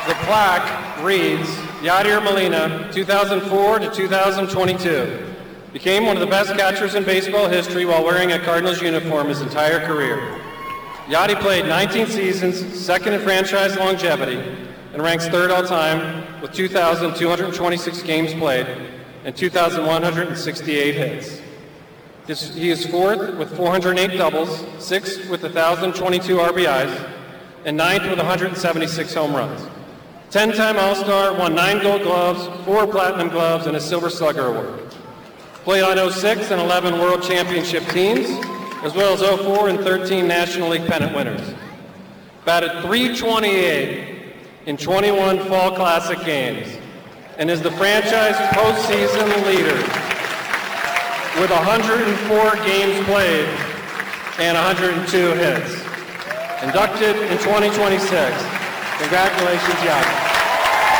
The plaque reads, Yadier Molina, 2004 to 2022. Became one of the best catchers in baseball history while wearing a Cardinals uniform his entire career. Yadi played 19 seasons, second in franchise longevity, and ranks third all-time with 2,226 games played and 2,168 hits. He is fourth with 408 doubles, sixth with 1,022 RBIs, and ninth with 176 home runs. 10-time All-Star, won 9 Gold Gloves, 4 Platinum Gloves, and a Silver Slugger Award. Played on 06 and 11 World Championship teams, as well as 04 and 13 National League pennant winners. Batted .328 in 21 Fall Classic games, and is the franchise postseason leader with 104 games played and 102 hits. Inducted in 2026. Congratulations, Yadi.